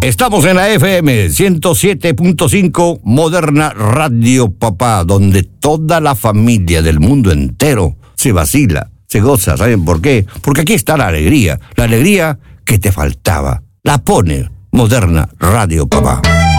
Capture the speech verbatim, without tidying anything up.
Estamos en la F M ciento siete punto cinco Moderna Radio Papá, donde toda la familia del mundo entero se vacila, se goza. ¿Saben por qué? Porque aquí está la alegría, la alegría que te faltaba. La pone Moderna Radio Papá.